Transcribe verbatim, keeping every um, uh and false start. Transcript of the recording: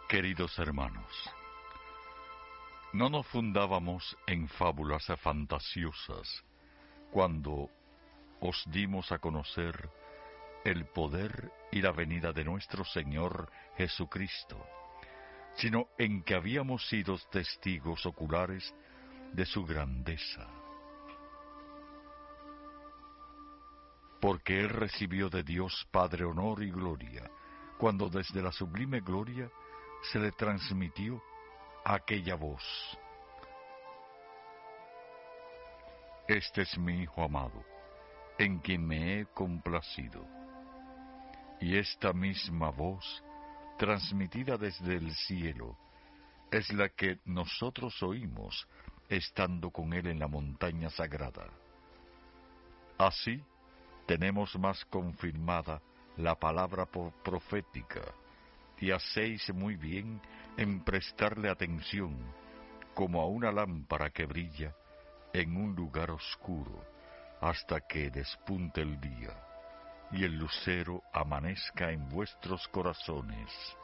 Queridos hermanos, no nos fundábamos en fábulas fantasiosas cuando os dimos a conocer el poder y la venida de nuestro Señor Jesucristo, sino en que habíamos sido testigos oculares de su grandeza. Porque Él recibió de Dios Padre honor y gloria, cuando desde la sublime gloria se le transmitió aquella voz: Este es mi Hijo amado, en quien me he complacido. Y esta misma voz, transmitida desde el cielo, es la que nosotros oímos estando con Él en la montaña sagrada. Así, tenemos más confirmada la palabra profética, y hacéis muy bien en prestarle atención, como a una lámpara que brilla en un lugar oscuro, hasta que despunte el día, y el lucero amanezca en vuestros corazones.